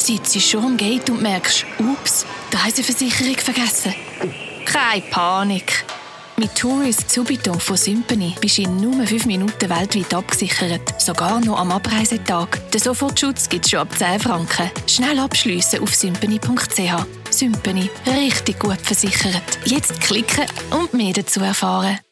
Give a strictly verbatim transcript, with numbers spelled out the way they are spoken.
Sitzt schon am Gate und merkst, ups, die Reiseversicherung vergessen. Keine Panik. Mit Tourist Subito von Symphony bist du in nur fünf Minuten weltweit abgesichert. Sogar noch am Abreisetag. Den Sofortschutz gibt es schon ab zehn Franken. Schnell abschliessen auf symphony punkt c h. Symphony. Richtig gut versichert. Jetzt klicken und mehr dazu erfahren.